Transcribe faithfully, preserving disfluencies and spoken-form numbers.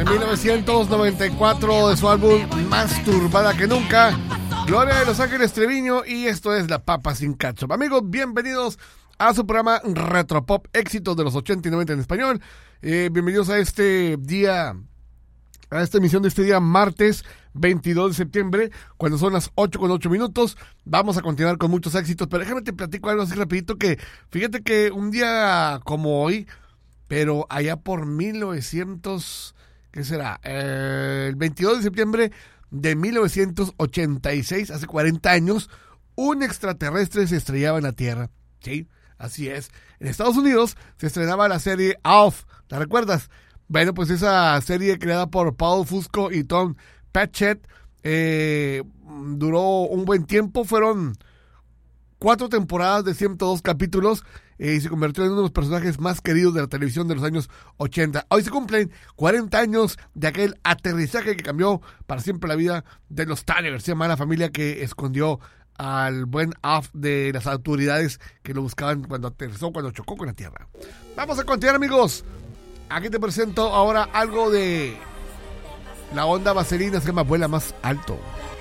de mil novecientos noventa y cuatro de su álbum Más Turbada que Nunca, Gloria de Los Ángeles Treviño, y esto es La Papa Sin Ketchup. Amigos, bienvenidos a su programa Retropop, éxitos de los ochenta y noventa en español. Eh, bienvenidos a este día, a esta emisión de este día martes veintidós de septiembre, cuando son las ocho con ocho minutos. Vamos a continuar con muchos éxitos, pero déjame te platico algo así rapidito, que fíjate que un día como hoy, pero allá por mil novecientos, ¿qué será? Eh, el veintidós de septiembre de mil novecientos ochenta y seis, hace cuarenta años, un extraterrestre se estrellaba en la Tierra. Sí, así es. En Estados Unidos se estrenaba la serie Alf, ¿la recuerdas? Bueno, pues esa serie creada por Paul Fusco y Tom Patchett eh, duró un buen tiempo. Fueron cuatro temporadas de ciento dos capítulos eh, y se convirtió en uno de los personajes más queridos de la televisión de los años ochenta. Hoy se cumplen cuarenta años de aquel aterrizaje que cambió para siempre la vida de los Tanner. Se llama la familia que escondió al buen Alf de las autoridades que lo buscaban cuando aterrizó, cuando chocó con la Tierra. Vamos a continuar, amigos. Aquí te presento ahora algo de la onda vaselina, se llama Vuela Más Alto.